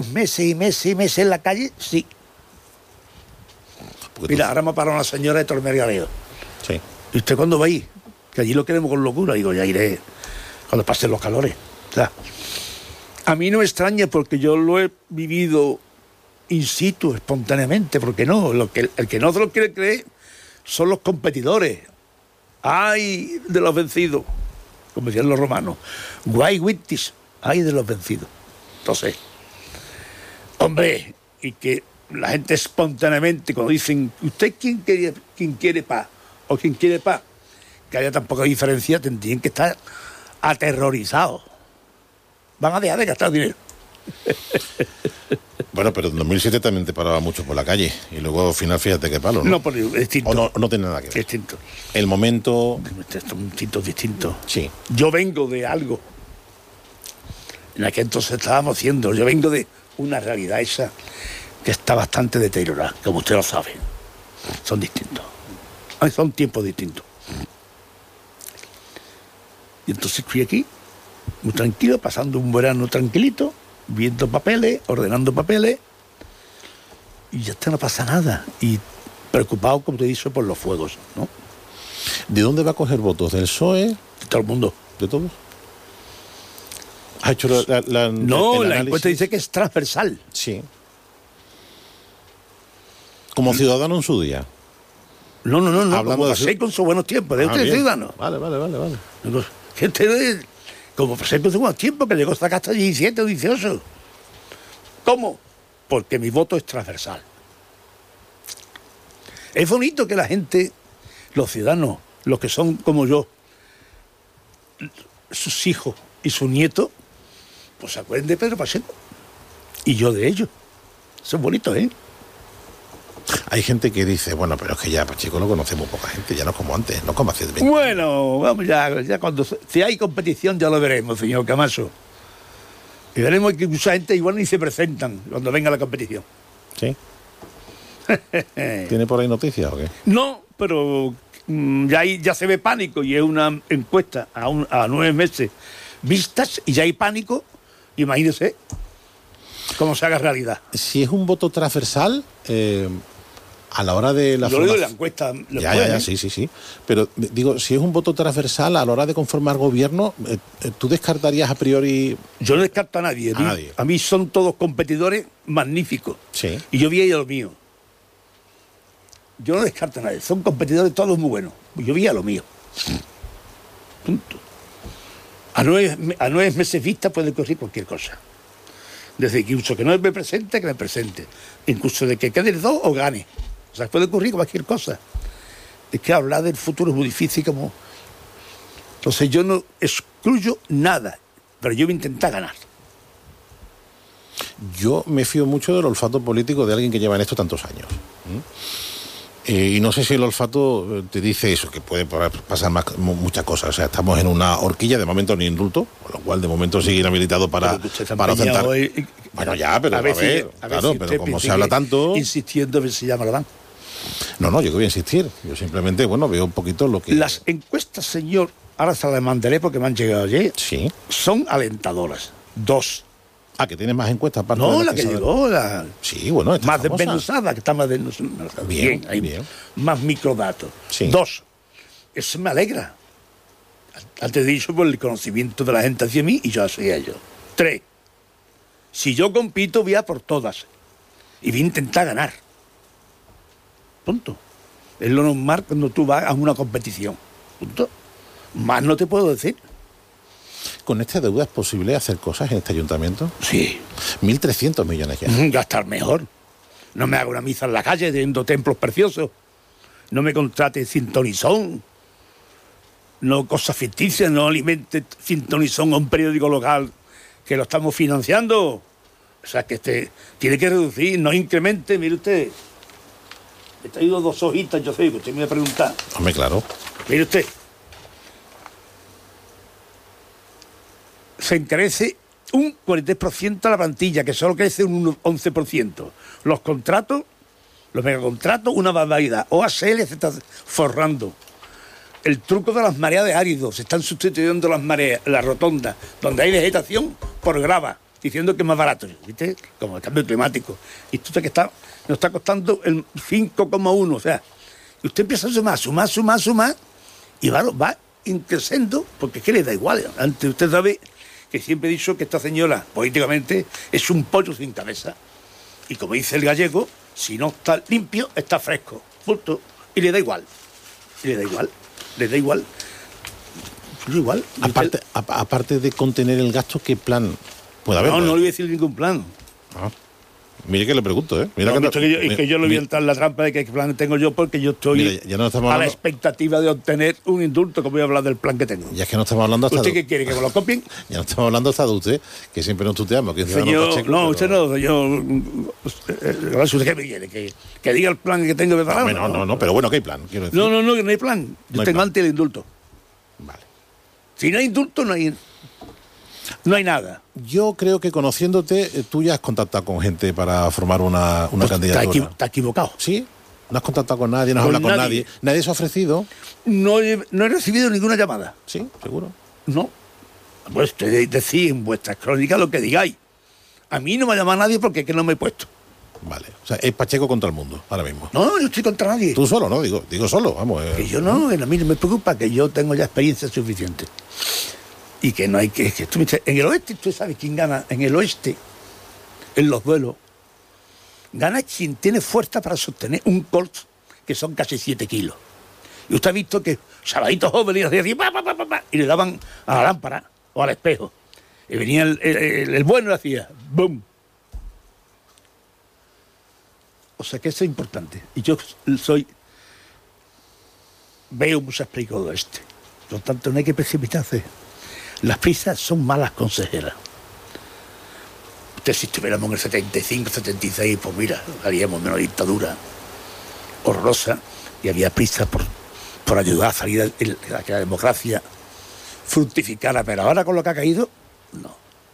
meses y meses y meses en la calle, sí. Porque Mira, ahora me ha parado una señora de Tormergaleo. Sí. ¿Y usted cuándo va a ir? Que allí lo queremos con locura. Digo, ya iré cuando pasen los calores. O sea, a mí no me extraña porque yo lo he vivido in situ, espontáneamente, porque no, el que no se lo quiere creer son los competidores. ¡Ay de los vencidos! Como decían los romanos. ¡Guay wittis! ¡Ay de los vencidos! Entonces, hombre, y que la gente espontáneamente, cuando dicen, ¿usted quién quiere paz? ¿O quién quiere paz? Que haya tan poca diferencia, tendrían que estar aterrorizados. Van a dejar de gastar dinero. Bueno, pero en 2007 también te paraba mucho por la calle. Y luego al final, fíjate qué palo, ¿no? No, pero es distinto. O no tiene nada que ver. Es distinto. El momento... Son distintos, distintos. Sí. Yo vengo de algo. En aquel entonces estábamos haciendo. Yo vengo de una realidad esa que está bastante deteriorada, como usted lo sabe. Son distintos. Son tiempos distintos. Y entonces fui aquí, muy tranquilo, pasando un verano tranquilito, viendo papeles, ordenando papeles, y ya está, no pasa nada. Y preocupado, como te he dicho, por los fuegos, ¿no? ¿De dónde va a coger votos? ¿Del PSOE? De todo el mundo. ¿De todos? ¿Ha hecho No, el la análisis? encuesta dice que es transversal. Sí. Como ciudadano en su día. No, Hablando como de pasé con sus buenos tiempos, de usted bien. ciudadano. Vale. Que usted, como pasé con sus buenos tiempos, que llegó hasta acá hasta 17 o 18. ¿Cómo? Porque mi voto es transversal. Es bonito que la gente, los ciudadanos, los que son como yo, sus hijos y sus nietos, pues se acuerden de Pedro Pacheco. Y yo de ellos. Eso es bonito, ¿eh? Hay gente que dice, bueno, pero es que ya Pacheco lo conocemos poca gente, ya no es como antes, no como hace 20 años. Bueno, vamos ya cuando... Si hay competición ya lo veremos, señor Camacho. Y veremos que mucha gente igual ni se presentan cuando venga la competición. ¿Sí? ¿Tiene por ahí noticias o qué? No, pero ya se ve pánico y es una encuesta a 9 meses vistas y ya hay pánico. Imagínese cómo se haga realidad. Si es un voto transversal, a la hora de la Yo leo la encuesta. Ya, sí. Pero digo, si es un voto transversal, a la hora de conformar gobierno, ¿tú descartarías a priori...? Yo no descarto a nadie. A mí son todos competidores magníficos. Sí. Y yo vi a lo mío. Yo no descarto a nadie. Son competidores todos muy buenos. Yo vi a lo mío. Punto. A 9 meses vista puede ocurrir cualquier cosa. Desde incluso que no me presente, que me presente. Incluso de que quede 2 o gane. O sea, puede ocurrir cualquier cosa. Es que hablar del futuro es muy difícil como... Entonces yo no excluyo nada, pero yo voy a intentar ganar. Yo me fío mucho del olfato político de alguien que lleva en esto tantos años. Y no sé si el olfato te dice eso, que puede pasar muchas cosas. O sea, estamos en una horquilla, de momento ni indulto, con lo cual de momento sigue inhabilitado para ostentar... Bueno, ya, pero a ver, claro, pero como se habla tanto... Insistiendo a ver si ya me lo dan. No, yo que voy a insistir. Yo simplemente, veo un poquito lo que... Las encuestas, señor, ahora se las mandaré porque me han llegado ayer. Sí. Son alentadoras. 2. Ah, que tienes más encuestas aparte No, de la que llegó, la... Sí, bueno, esta más famosa. desmenuzada, que está más desmenuzada. Bien. Más microdatos. Sí. 2. Eso me alegra. Antes dicho, por el conocimiento de la gente hacia mí y yo hacia ellos. 3. Si yo compito, voy a por todas. Y voy a intentar ganar. Punto. Es lo normal cuando tú vas a una competición. Punto. Más no te puedo decir. ¿Con esta deuda es posible hacer cosas en este ayuntamiento? Sí. 1.300 millones ya. Gastar mejor. No me haga una misa en la calle teniendo templos preciosos. No me contrate sintonizón. No cosas ficticias. No alimente sintonizón a un periódico local que lo estamos financiando. O sea, que tiene que reducir, no incremente. Mire usted, he traído 2 hojitas, yo sé que usted me va a preguntar. Hombre, claro. Mire usted. Se encarece un 43% la plantilla, que solo crece un 11%. Los contratos, los megacontratos, una barbaridad. OASL se está forrando. El truco de las mareas de áridos. Se están sustituyendo las mareas, las rotondas, donde hay vegetación, por grava. diciendo que es más barato, ¿viste? Como el cambio climático. Y esto que nos está costando el 5,1, o sea, y usted empieza a sumar, y va increciendo, porque es que le da igual. Antes usted sabe que siempre he dicho que esta señora, políticamente, es un pollo sin cabeza. Y como dice el gallego, si no está limpio, está fresco. Punto. Y le da igual. Aparte de contener el gasto, ¿qué plan puede haber? No le voy a decir ningún plan. Mire que le pregunto, ¿eh? Mira que yo le voy a entrar en la trampa de qué plan tengo yo, porque yo estoy a la expectativa de obtener un indulto, como voy a hablar del plan que tengo. Ya es que no estamos hablando hasta... ¿Usted qué quiere, que me lo copien? Ya no estamos hablando hasta de usted, que siempre nos tuteamos. Que señor, Pacheco, no, usted no, señor... ¿Usted qué me quiere? ¿Que diga el plan que tengo que preparar? No, pero bueno, ¿qué hay plan? Quiero decir. No hay plan. Yo tengo antes el indulto. Vale. Si no hay indulto, no hay nada. Yo creo que conociéndote, tú ya has contactado con gente para formar una candidatura. Está equivocado. ¿Sí? ¿No has contactado con nadie? ¿No has hablado con nadie? ¿Nadie se ha ofrecido? No he recibido ninguna llamada. ¿Sí? ¿Seguro? No. Pues ustedes decís en vuestras crónicas lo que digáis. A mí no me ha llamado nadie porque es que no me he puesto. Vale. O sea, es Pacheco contra el mundo, ahora mismo. No, yo estoy contra nadie. Tú solo, ¿no? Digo solo, vamos. Que yo no, a mí no me preocupa, que yo tengo ya experiencia suficiente. Y que no hay que en el oeste, ¿tú sabes quién gana? En el oeste, en los duelos, gana quien tiene fuerza para sostener un Colt que son casi 7 kilos. Y usted ha visto que chavalitos jóvenes hacían y le daban a la lámpara o al espejo. Y venía el bueno y hacía ¡bum! O sea que eso es importante. Y yo veo muchas películas del oeste. Por lo tanto, no hay que precipitarse. Las prisas son malas consejeras. Usted, si estuviéramos en el 75, 76, pues mira, haríamos una dictadura horrorosa y había prisa por ayudar a salir a que la democracia fructificara. Pero ahora con lo que ha caído, no.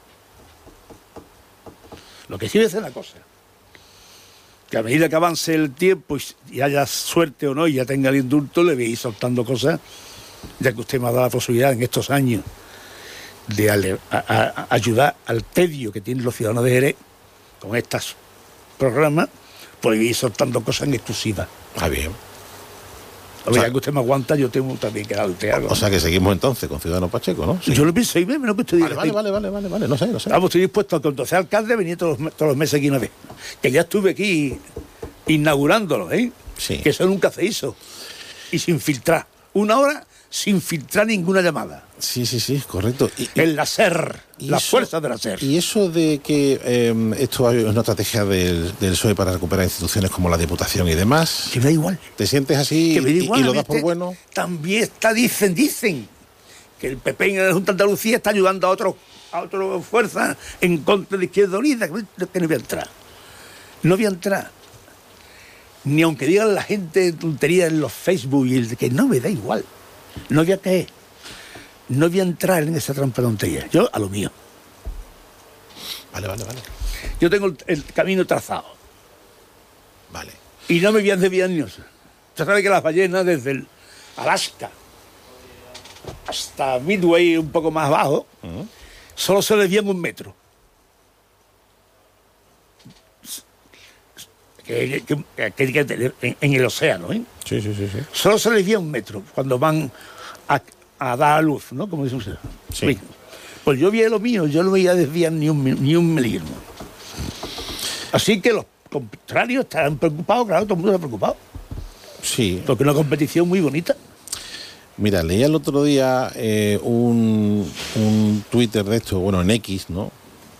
Lo que sí es una cosa, que a medida que avance el tiempo y haya suerte o no y ya tenga el indulto, le voy a ir soltando cosas, ya que usted me ha dado la posibilidad en estos años de ayudar al tedio que tienen los ciudadanos de Jerez con estos programas, pues ir soltando cosas en exclusiva. Bien. Ya que usted me aguanta, yo tengo también que darte algo. O sea que seguimos entonces con Ciudadanos Pacheco, ¿no? Sí. Yo lo pienso y me lo que usted diga. Vale, no sé. Vamos, estoy dispuesto a que cuando sea alcalde venir todos los meses aquí una vez. Que ya estuve aquí inaugurándolo, ¿eh? Sí. Que eso nunca se hizo. Y sin filtrar. 1 hora sin filtrar ninguna llamada. Sí, correcto. El láser, la fuerza del láser. Y eso de que esto es una estrategia del PSOE para recuperar instituciones como la Diputación y demás. Que me da igual. ¿Te sientes así que me da igual, y lo das por bueno? También dicen que el PP en la Junta de Andalucía está ayudando a otra fuerza en contra de Izquierda Unida, que no voy a entrar. No voy a entrar. Ni aunque digan la gente tonterías en los Facebook y que no me da igual. No voy a caer. No voy a entrar en esa trampa de tonterías. Yo a lo mío. Vale. Yo tengo el camino trazado. Vale. Y no me voy a desviar ni eso. Usted sabe que las ballenas desde el Alaska hasta Midway, un poco más abajo, solo se desvían 1 metro. En el océano, ¿eh? Sí. Solo se desvía 1 metro cuando van a dar a luz, ¿no? Como dice usted. Sí. Pues yo vi lo mío, yo no voy a desviar ni un milímetro. Así que los contrarios estarán preocupados, claro, todo el mundo está preocupado. Sí. Porque es una competición muy bonita. Mira, leía el otro día un Twitter de esto, bueno, en X, ¿no?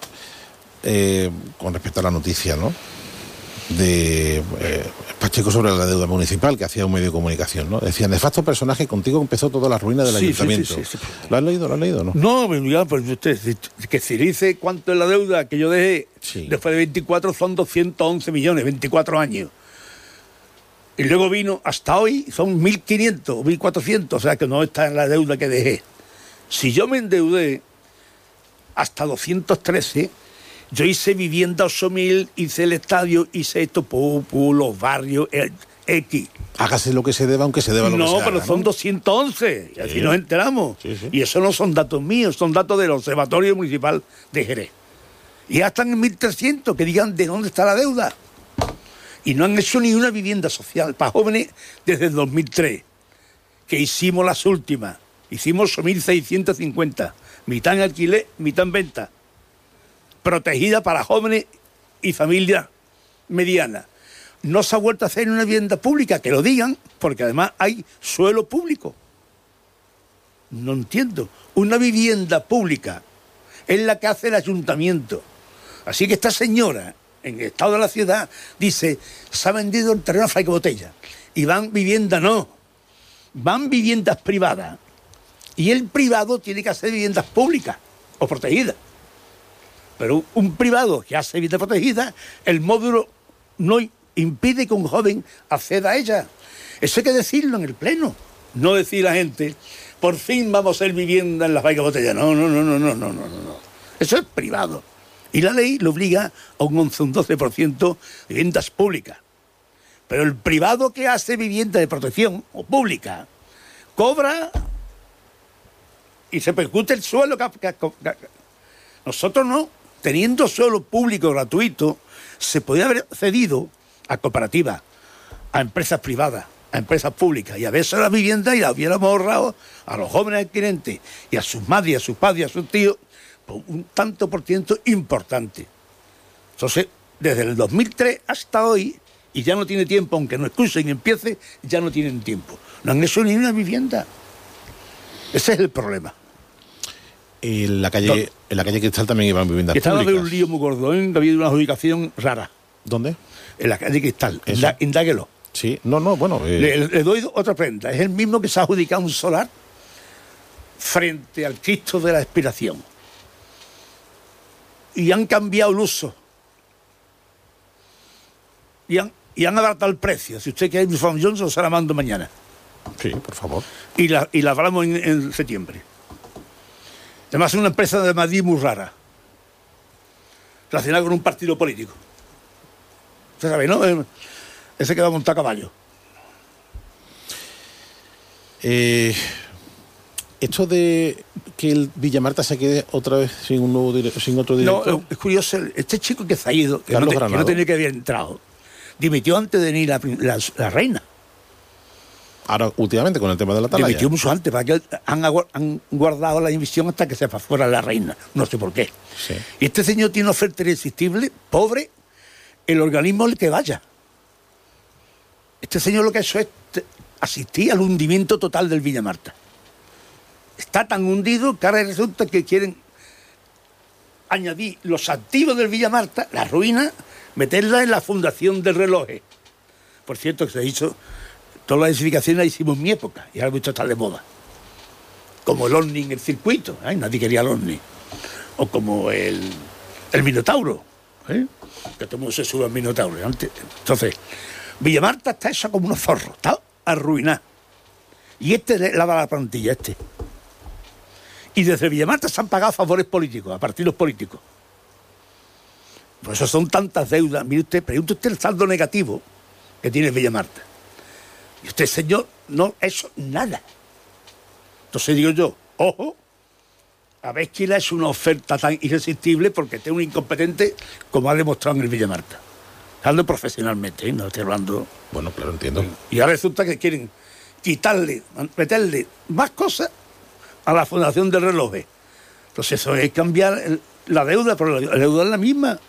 Con respecto a la noticia, ¿no? De Pacheco sobre la deuda municipal que hacía un medio de comunicación, ¿no? Decía, nefasto personaje, contigo empezó toda la ruina del ayuntamiento. Sí. ¿Lo has leído, no? No, ya, pues usted, que si dice cuánto es la deuda que yo dejé después de 24 son 211 millones, 24 años. Y luego vino, hasta hoy, son 1.500 o 1.400, o sea que no está en la deuda que dejé. Si yo me endeudé hasta 213... Yo hice vivienda 8.000, hice el estadio, hice esto, los barrios, X. Hágase lo que se deba, aunque se deba lo que se haga. No, pero son 211, y así nos enteramos. Sí. Y eso no son datos míos, son datos del Observatorio Municipal de Jerez. Y ya están en 1.300, que digan de dónde está la deuda. Y no han hecho ni una vivienda social para jóvenes desde el 2003, que hicimos las últimas. Hicimos 1.650, mitad en alquiler, mitad en venta. Protegida para jóvenes y familias medianas. No se ha vuelto a hacer una vivienda pública, que lo digan, porque además hay suelo público. No entiendo. Una vivienda pública es la que hace el ayuntamiento. Así que esta señora, en el estado de la ciudad, dice, se ha vendido el terreno a Fray Botella. Y van viviendas, no. Van viviendas privadas. Y el privado tiene que hacer viviendas públicas o protegidas. Pero un privado que hace vivienda protegida, el módulo no impide que un joven acceda a ella. Eso hay que decirlo en el pleno. No decir a la gente, por fin vamos a hacer vivienda en la Fray Botella. No. Eso es privado. Y la ley lo obliga a un 11 o un 12% de viviendas públicas. Pero el privado que hace vivienda de protección o pública cobra y se percute el suelo. Nosotros no, teniendo suelo público gratuito, se podía haber cedido a cooperativas, a empresas privadas, a empresas públicas, y a veces las viviendas y las hubiéramos ahorrado a los jóvenes adquirentes y a sus madres, a sus padres, a sus tíos, por un tanto por ciento importante. Entonces, desde el 2003 hasta hoy, y ya no tiene tiempo, aunque no excusen y empiece, ya no tienen tiempo. No han hecho ni una vivienda. Ese es el problema. En la calle Cristal también iban viviendas públicas. Estaba de un lío muy gordo, ¿eh? Había una adjudicación rara. ¿Dónde? En la calle Cristal, indáguelo. Sí, bueno. Le doy otra prenda. Es el mismo que se ha adjudicado un solar frente al Cristo de la Expiración. Y han cambiado el uso. Y han abaratado el precio. Si usted quiere información, se la mando mañana. Sí, por favor. Y la hablamos en septiembre. Además, es una empresa de Madrid muy rara, relacionada con un partido político. Usted sabe, ¿no? Ese que va a montar a caballo. Esto de que el Villamarta se quede otra vez sin otro director. No, es curioso. Este chico que se ha ido, que no tenía que haber entrado, dimitió antes de venir la reina. Ahora, últimamente, con el tema de la atalaya. Dimitió mucho antes, para que han guardado la dimisión hasta que se fuera la reina. No sé por qué. Sí. Y este señor tiene una oferta irresistible, pobre, el organismo al que vaya. Este señor lo que ha hecho es asistir al hundimiento total del Villamarta. Está tan hundido que ahora resulta que quieren añadir los activos del Villamarta, la ruina, meterla en la fundación del reloj. Por cierto, que se hizo, todas las edificaciones las hicimos en mi época y ahora visto estar de moda. Como el ovni en el circuito, nadie quería el ovni. O como el Minotauro, que todo el mundo se sube al Minotauro. Entonces, Villamarta está hecha como unos zorros, está arruinada. Y le lava la plantilla, Y desde Villamarta se han pagado favores políticos, a partidos políticos. Por eso son tantas deudas. Mire usted, pregunte usted el saldo negativo que tiene Villamarta. Y usted, señor, no ha hecho nada. Entonces digo yo, ojo, a ver quién le ha hecho una oferta tan irresistible porque este es un incompetente como ha demostrado en el Villamarta. Hablando profesionalmente, no estoy hablando... Bueno, claro, entiendo. Y ahora resulta que quieren quitarle, meterle más cosas a la fundación del reloj. Entonces eso es cambiar la deuda, pero la deuda es la misma.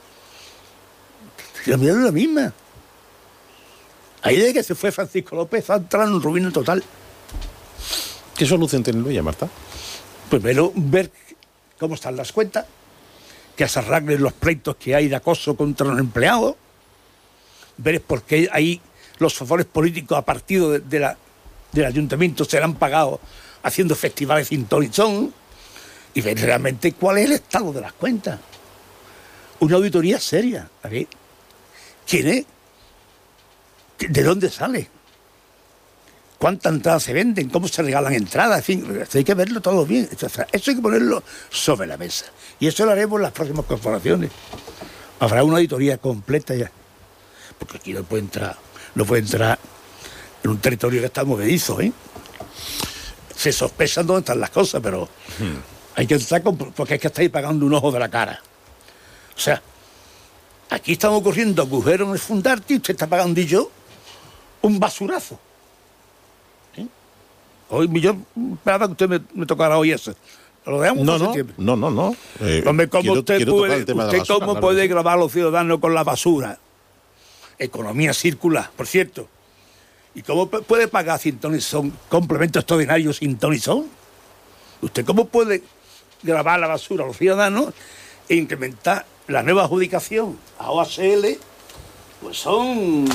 Cambiar es la misma. Ahí desde que se fue Francisco López va a entrar en ruina total. ¿Qué solución tiene el Villamarta? Primero, ver cómo están las cuentas, que se arreglen los pleitos que hay de acoso contra los empleados, ver por qué ahí los favores políticos a partir del ayuntamiento serán pagados haciendo festivales sin ton y son, y ver realmente cuál es el estado de las cuentas. Una auditoría seria. A ver, ¿quién es? ¿De dónde sale? ¿Cuántas entradas se venden? ¿Cómo se regalan entradas? En fin, hay que verlo todo bien. Eso hay que ponerlo sobre la mesa. Y eso lo haremos en las próximas corporaciones. Habrá una auditoría completa ya. Porque aquí no puede entrar en un territorio que está movedizo, Se sospechan dónde están las cosas, pero hay que entrar porque es que estáis pagando un ojo de la cara. O sea, aquí estamos corriendo agujeros en el Fundarte y usted está pagando y yo un basurazo. ¿Sí? Hoy yo esperaba que usted me tocara hoy eso. Lo dejamos No. Hombre, ¿cómo usted puede grabar a los ciudadanos con la basura? Economía circular, por cierto. ¿Y cómo puede pagar sin ton y son complementos extraordinarios sin ton y son? ¿Usted cómo puede grabar la basura a los ciudadanos e incrementar la nueva adjudicación a OHL? Pues son...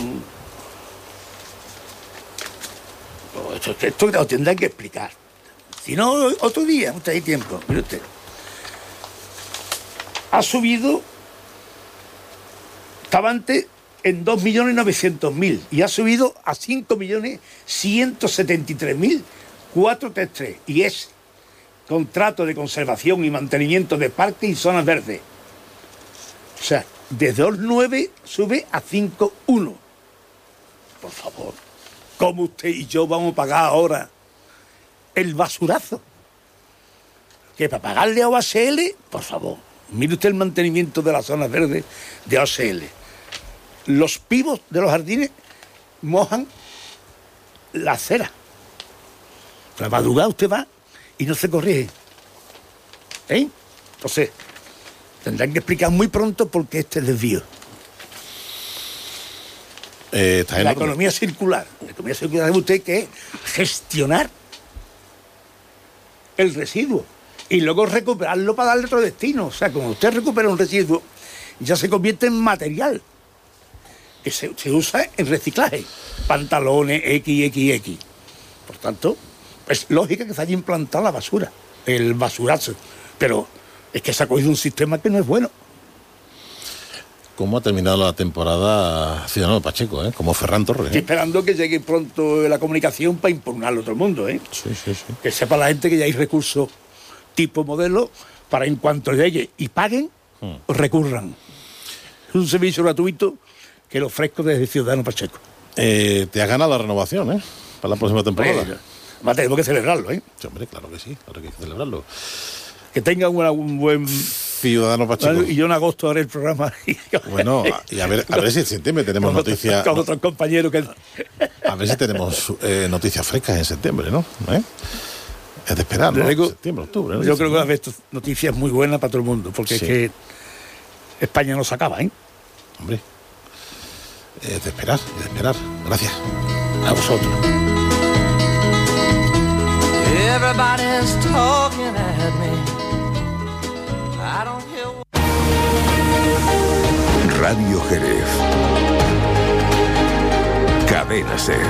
Esto lo tendrán que explicar. Si no, otro día, usted hay tiempo. Mire usted. Ha subido, estaba antes en 2.900.000 y ha subido a 5.173.433. Y es contrato de conservación y mantenimiento de parques y zonas verdes. O sea, de 2.9 sube a 5.1. Por favor, ¿cómo usted y yo vamos a pagar ahora el basurazo? Que para pagarle a OHL, por favor, mire usted el mantenimiento de las zonas verdes de OHL. Los pivos de los jardines mojan la acera. La madrugada usted va y no se corrige. Entonces, tendrán que explicar muy pronto por qué este desvío. La economía circular. La economía circular, sabe usted que es gestionar el residuo y luego recuperarlo para darle otro destino. O sea, cuando usted recupera un residuo, ya se convierte en material que se usa en reciclaje. Pantalones, XXX. Por tanto, es lógica que se haya implantado la basura, el basurazo. Pero es que se ha cogido un sistema que no es bueno. ¿Cómo ha terminado la temporada Ciudadano Pacheco, como Ferran Torres? Estoy esperando que llegue pronto la comunicación para impugnarlo a todo el mundo. Sí. Que sepa la gente que ya hay recursos tipo modelo para en cuanto llegue y paguen, recurran. Es un servicio gratuito que lo ofrezco desde Ciudadano Pacheco. Te has ganado la renovación, para la próxima temporada. Más tenemos que celebrarlo, Sí, hombre, claro que sí, claro que hay que celebrarlo. Que tengan un buen... Ciudadano Pacheco. Y yo en agosto haré el programa. Bueno, y a ver si en septiembre tenemos noticias. Con otros compañeros que... A ver si tenemos noticias frescas en septiembre, ¿no? Es de esperar, ¿no? Septiembre, octubre, ¿no? Yo creo que va a haber noticias muy buenas para todo el mundo, porque es que España no se acaba, Hombre, es de esperar, Gracias. A vosotros. Everybody's talking at me. I don't hear... Radio Jerez. Cadena Ser.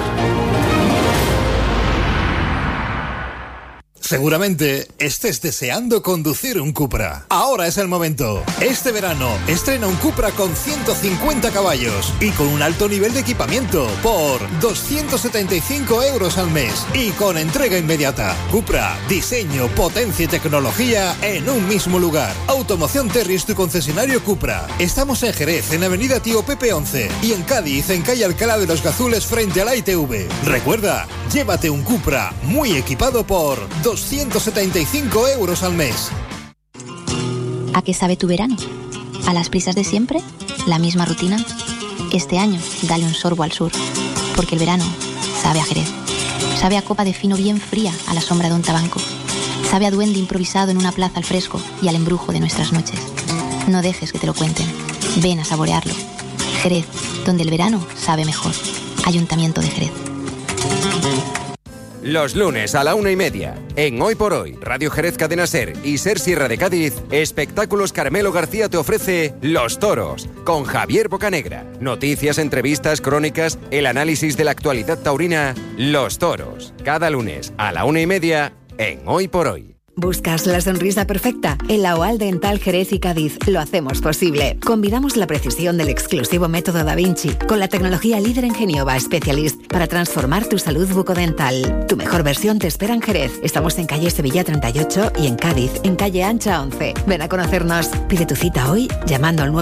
Seguramente estés deseando conducir un Cupra. Ahora es el momento. Este verano estrena un Cupra con 150 caballos y con un alto nivel de equipamiento por 275 euros al mes y con entrega inmediata. Cupra, diseño, potencia y tecnología en un mismo lugar. Automoción Terry es tu concesionario Cupra. Estamos en Jerez, en Avenida Tío Pepe 11 y en Cádiz, en calle Alcalá de los Gazules frente a la ITV. Recuerda, llévate un Cupra muy equipado por 275 euros al mes. ¿A qué sabe tu verano? ¿A las prisas de siempre? ¿La misma rutina? Este año, dale un sorbo al sur, porque el verano sabe a Jerez. Sabe a copa de fino bien fría a la sombra de un tabanco. Sabe a duende improvisado en una plaza al fresco y al embrujo de nuestras noches. No dejes que te lo cuenten. Ven a saborearlo. Jerez, donde el verano sabe mejor. Ayuntamiento de Jerez. Los lunes a la 1:30, en Hoy por Hoy, Radio Jerez Cadena Ser y Ser Sierra de Cádiz, Espectáculos Carmelo García te ofrece Los Toros, con Javier Bocanegra. Noticias, entrevistas, crónicas, el análisis de la actualidad taurina. Los Toros, cada lunes a la 1:30, en Hoy por Hoy. ¿Buscas la sonrisa perfecta? En la OAL Dental Jerez y Cádiz lo hacemos posible. Combinamos la precisión del exclusivo método Da Vinci con la tecnología líder en Genova Specialist para transformar tu salud bucodental. Tu mejor versión te espera en Jerez. Estamos en calle Sevilla 38 y en Cádiz, en calle Ancha 11. Ven a conocernos. Pide tu cita hoy llamando al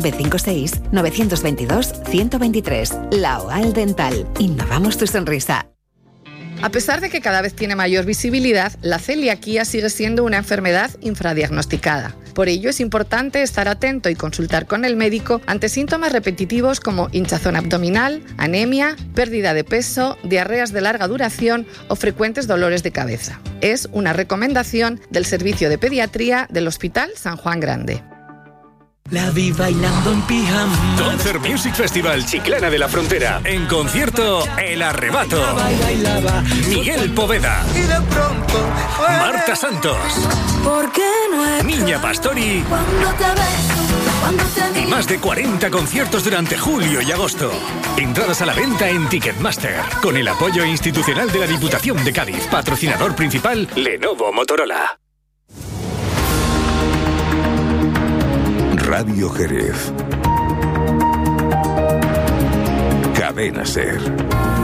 956-922-123. La OAL Dental. Innovamos tu sonrisa. A pesar de que cada vez tiene mayor visibilidad, la celiaquía sigue siendo una enfermedad infradiagnosticada. Por ello es importante estar atento y consultar con el médico ante síntomas repetitivos como hinchazón abdominal, anemia, pérdida de peso, diarreas de larga duración o frecuentes dolores de cabeza. Es una recomendación del Servicio de Pediatría del Hospital San Juan Grande. La vi bailando en pijama. Concert Music Festival Chiclana de la Frontera. En concierto, El Arrebato. Miguel Poveda. Y de pronto Marta Santos. ¿Por qué no es Niña Pastori. cuando te beso, cuando te Y más de 40 conciertos durante julio y agosto. Entradas a la venta en Ticketmaster. Con el apoyo institucional de la Diputación de Cádiz. Patrocinador principal, Lenovo Motorola. Radio Jerez. Cadena SER.